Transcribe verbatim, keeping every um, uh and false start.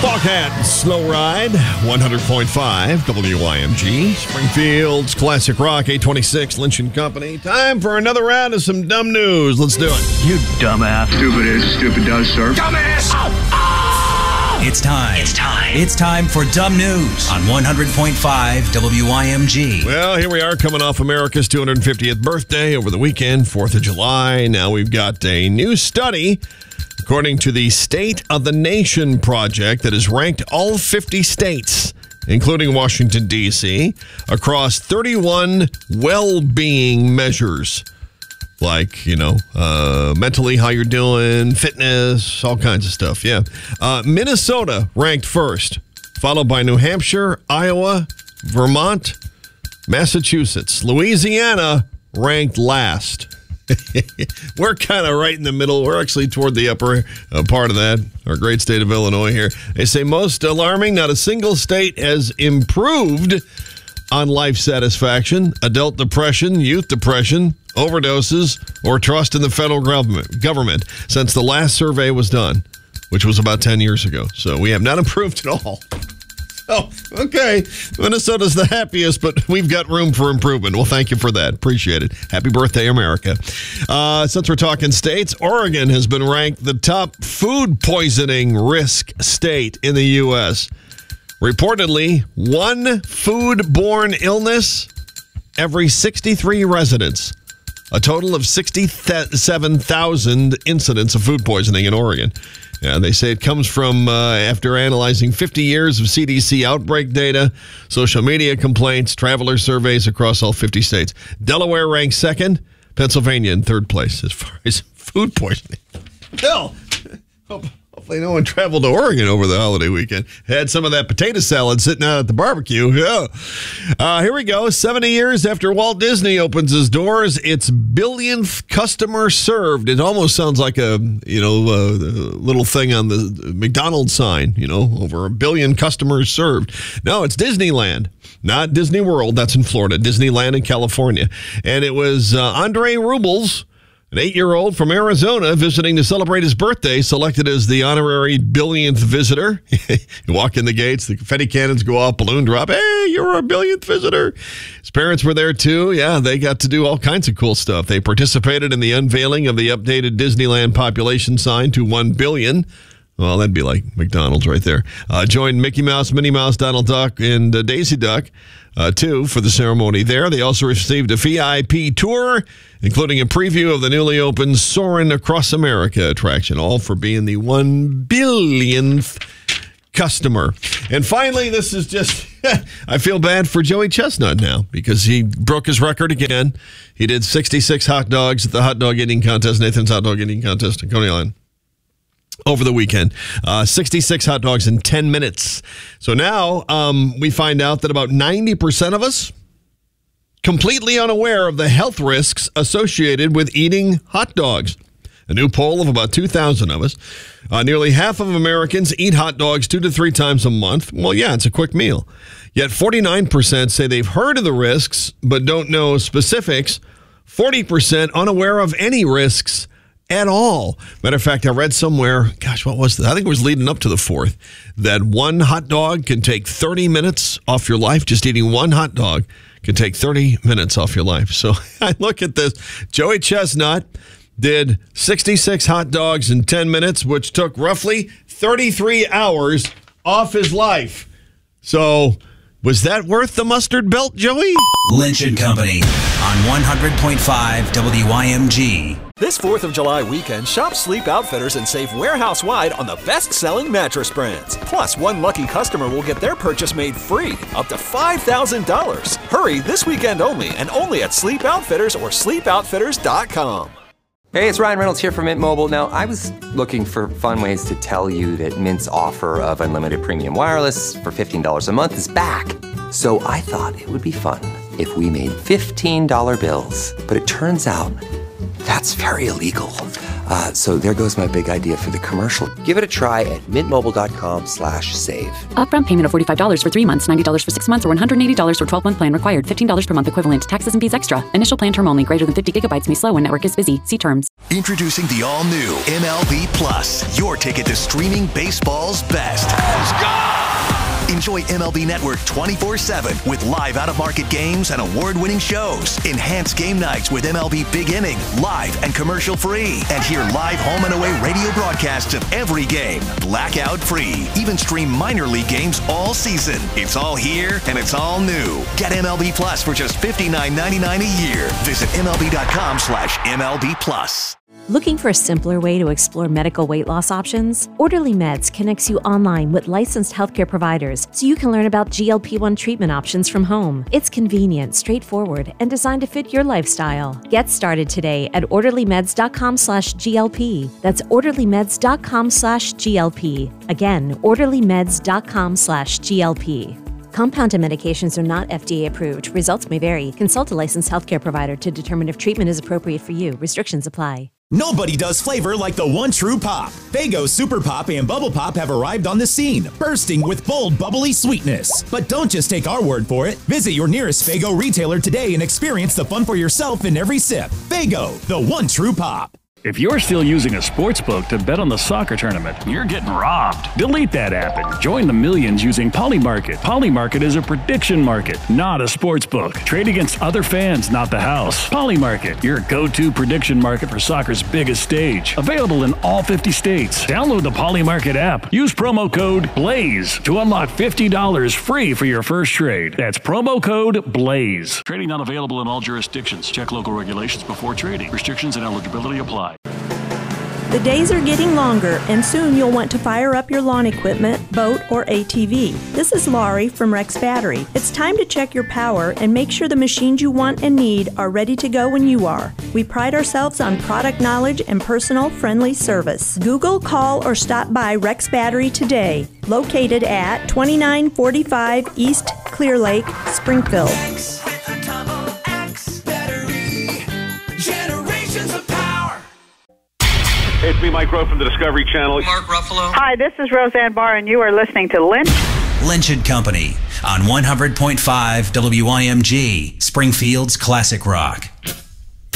Foghat, Slow Ride, one hundred point five W I M G. Springfield's Classic Rock, eight twenty-six, Lynch and Company. Time for another round of some dumb news. Let's do it. You dumbass. Stupid is, stupid does, sir. Dumbass! Oh, oh! It's time. It's time. It's time for Dumb News on one hundred point five W I M G. Well, here we are coming off America's two hundred fiftieth birthday over the weekend, fourth of July. Now we've got a new study, according to the State of the Nation project, that has ranked all fifty states, including Washington, D C, across thirty-one well-being measures. Like, you know, uh, mentally, how you're doing, fitness, all kinds of stuff, yeah. Uh, Minnesota ranked first, followed by New Hampshire, Iowa, Vermont, Massachusetts. Louisiana ranked last. We're kind of right in the middle. We're actually toward the upper uh, part of that, our great state of Illinois here. They say most alarming, not a single state has improved on life satisfaction, adult depression, youth depression, overdoses, or trust in the federal government, government since the last survey was done, which was about ten years ago. So we have not improved at all. Oh, okay. Minnesota's the happiest, but we've got room for improvement. Well, thank you for that. Appreciate it. Happy birthday, America. Uh, since we're talking states, Oregon has been ranked the top food poisoning risk state in the U S Reportedly, one food-borne illness every sixty-three residents. A total of sixty-seven thousand incidents of food poisoning in Oregon. Yeah, they say it comes from uh, after analyzing fifty years of C D C outbreak data, social media complaints, traveler surveys across all fifty states. Delaware ranks second, Pennsylvania in third place as far as food poisoning. Bill, hope, hopefully no one traveled to Oregon over the holiday weekend. Had some of that potato salad sitting out at the barbecue. Yeah. Uh, here we go. seventy years after Walt Disney opens his doors, its billionth customer served. It almost sounds like a, you know, a little thing on the McDonald's sign, you know, over a billion customers served. No, it's Disneyland, not Disney World. That's in Florida. Disneyland in California. And it was uh, Andre Rubles, an eight-year-old from Arizona visiting to celebrate his birthday, selected as the honorary billionth visitor. You walk in the gates, the confetti cannons go off, balloon drop. Hey, you're our billionth visitor. His parents were there, too. Yeah, they got to do all kinds of cool stuff. They participated in the unveiling of the updated Disneyland population sign to one billion. Well, that'd be like McDonald's right there. Uh, joined Mickey Mouse, Minnie Mouse, Donald Duck, and uh, Daisy Duck, uh, too, for the ceremony there. They also received a V I P tour, including a preview of the newly opened Soarin' Across America attraction, all for being the one billionth customer. And finally, this is just, I feel bad for Joey Chestnut now because he broke his record again. He did sixty-six hot dogs at the hot dog eating contest, Nathan's hot dog eating contest in Coney Island, over the weekend. Uh, sixty-six hot dogs in ten minutes. So now um, we find out that about ninety percent of us completely unaware of the health risks associated with eating hot dogs. A new poll of about two thousand of us. Uh, nearly half of Americans eat hot dogs two to three times a month. Well, yeah, it's a quick meal. Yet forty-nine percent say they've heard of the risks but don't know specifics. forty percent unaware of any risks at all. Matter of fact, I read somewhere, gosh, what was that? I think it was leading up to the fourth, that one hot dog can take thirty minutes off your life. Just eating one hot dog can take thirty minutes off your life. So I look at this. Joey Chestnut did sixty-six hot dogs in ten minutes, which took roughly thirty-three hours off his life. So was that worth the mustard belt, Joey? Lynch and Company on one hundred point five W I M G. This fourth of July weekend, shop Sleep Outfitters and save warehouse-wide on the best-selling mattress brands. Plus, one lucky customer will get their purchase made free, up to five thousand dollars. Hurry, this weekend only, and only at Sleep Outfitters or sleep outfitters dot com. Hey, it's Ryan Reynolds here from Mint Mobile. Now, I was looking for fun ways to tell you that Mint's offer of unlimited premium wireless for fifteen dollars a month is back. So I thought it would be fun if we made fifteen dollar bills. But it turns out that's very illegal. Uh, so there goes my big idea for the commercial. Give it a try at mintmobile.com slash save. Upfront payment of forty-five dollars for three months, ninety dollars for six months, or one hundred eighty dollars for twelve-month plan required. fifteen dollars per month equivalent. Taxes and fees extra. Initial plan term only. Greater than fifty gigabytes may slow when network is busy. See terms. Introducing the all-new M L B Plus, your ticket to streaming baseball's best. Let's Enjoy M L B Network twenty-four seven with live out-of-market games and award-winning shows. Enhance game nights with M L B Big Inning, live and commercial-free. And hear live home and away radio broadcasts of every game, blackout-free. Even stream minor league games all season. It's all here, and it's all new. Get M L B Plus for just fifty-nine ninety-nine a year. Visit MLB.com slash MLB Plus. Looking for a simpler way to explore medical weight loss options? Orderly Meds connects you online with licensed healthcare providers so you can learn about G L P one treatment options from home. It's convenient, straightforward, and designed to fit your lifestyle. Get started today at orderlymeds.com slash GLP. That's orderlymeds.com slash GLP. Again, orderlymeds.com slash GLP. Compounded medications are not F D A approved. Results may vary. Consult a licensed healthcare provider to determine if treatment is appropriate for you. Restrictions apply. Nobody does flavor like the one true pop. Faygo Super Pop and Bubble Pop have arrived on the scene, bursting with bold, bubbly sweetness. But don't just take our word for it. Visit your nearest Faygo retailer today and experience the fun for yourself in every sip. Faygo, the one true pop. If you're still using a sportsbook to bet on the soccer tournament, you're getting robbed. Delete that app and join the millions using Polymarket. Polymarket is a prediction market, not a sportsbook. Trade against other fans, not the house. Polymarket, your go-to prediction market for soccer's biggest stage. Available in all fifty states. Download the Polymarket app. Use promo code BLAZE to unlock fifty dollars free for your first trade. That's promo code BLAZE. Trading not available in all jurisdictions. Check local regulations before trading. Restrictions and eligibility apply. The days are getting longer, and soon you'll want to fire up your lawn equipment, boat, or A T V. This is Laurie from Rex Battery. It's time to check your power and make sure the machines you want and need are ready to go when you are. We pride ourselves on product knowledge and personal, friendly service. Google, call, or stop by Rex Battery today, located at twenty-nine forty-five East Clear Lake, Springfield. It's me, Mike Rowe from the Discovery Channel. Mark Ruffalo. Hi, this is Roseanne Barr, and you are listening to Lynch. Lynch and Company on one hundred point five W I M G, Springfield's Classic Rock.